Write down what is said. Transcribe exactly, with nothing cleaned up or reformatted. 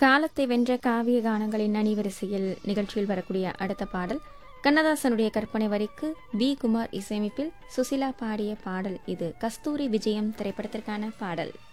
காலத்தை வென்ற காவிய கானங்களின் அணிவரிசையில் நிகழ்ச்சியில் வரக்கூடிய அடுத்த பாடல் கண்ணதாசனுடைய கற்பனை வரிக்கு வி குமார் இசையமைப்பில் சுசிலா பாடிய பாடல். இது கஸ்தூரி விஜயம் திரைப்படத்திற்கான பாடல்.